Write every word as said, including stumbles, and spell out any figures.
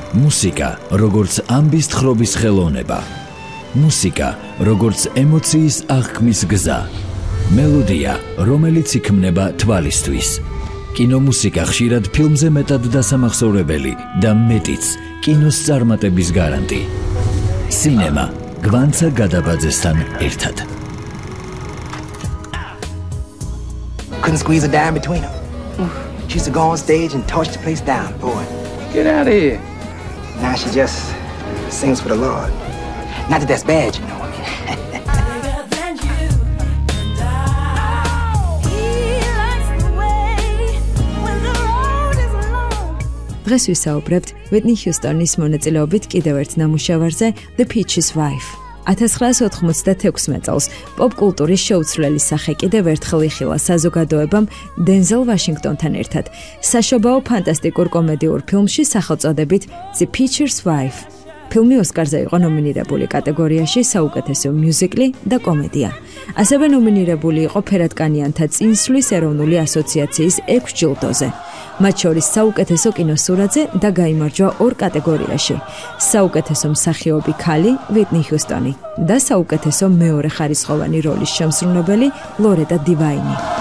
მუსიკა, როგორც ამბის თხრობის ხელოვნება. მუსიკა, როგორც ემოციის აღქმის გზა. მელოდია, რომელიც იქმნება თვალისთვის. კინომუსიკა ხშირად ფილმზე მეტად დასამახსოვრებელი და მეტიც კინოს წარმატების გარანტი. სინემა გვანცა გადაბაძესთან ერთად. Couldn't squeeze a dime between them. She used to go on stage and torch the place down, boy. Get out of here. Now she just sings for the Lord. Not that that's bad, you know. I mean. დღეს ვისაუბრებთ Whitney Houston-ის მონაწილეობით კიდევ ერთ ნამუშევარზე The Peach's Wife. ათას ცხრაასი ოთხმოცდათექვსმე წელს პოპ-კულტურის შეუცვლელი სახე კიდევ ერთხელ იხილა საზოგადოებამ დენზელ ვაშინგტონთან ერთად საშობაო ფანტასტიკურ კომედიურ ფილმში სახელწოდებით The Peach's Wife. ფილმი ოსკარზე იყო ნომინირებული კატეგორიაში საუკეთესო მიუზიკლი და კომედია. ასევე ნომინირებული იყო ფერადკანიანთა წინსვლის ეროვნული ასოციაციის ექვს ჯილდოზე. მათ შორის საუკეთესო კინოსურათზე და გაიმარჯვა ორ კატეგორიაში. საუკეთესო მსახიობი ქალი Whitney Houston და საუკეთესო მეორე ხარისხოვანი როლის შემსრულებელი ლორეტა დივაინი.